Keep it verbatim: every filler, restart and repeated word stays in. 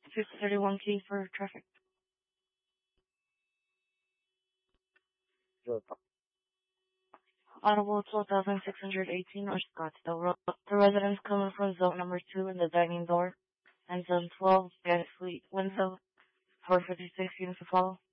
six thirty-one key for traffic. Sure. Audible twelve thousand six hundred eighteen or Scottsdale Road. The residents coming from zone number two in the dining door and zone twelve, gas suite window, four fifty-six units to follow.